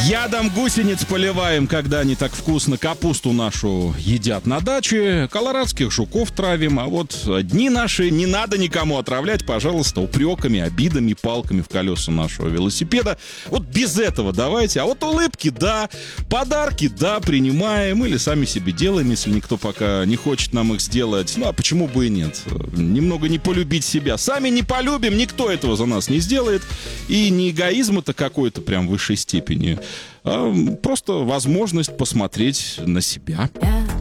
Ядом гусениц поливаем, когда они так вкусно капусту нашу едят на даче. Колорадских жуков травим. А вот дни наши не надо никому отравлять, пожалуйста, упреками, обидами, палками в колеса нашего велосипеда. Вот без этого давайте. А вот улыбки, да, подарки, да, принимаем или сами себе делаем, если никто пока не хочет нам их сделать. Ну, а почему бы и нет? Немного не полюбить себя. Сами не полюбим, никто этого за нас не сделает. И не эгоизм это какой-то прям в высшей степени, а просто возможность посмотреть на себя.